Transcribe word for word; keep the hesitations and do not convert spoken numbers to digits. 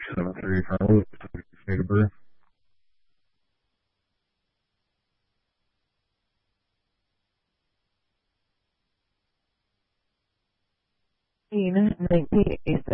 seven three Charlie, date of birth. nineteen eighty-six.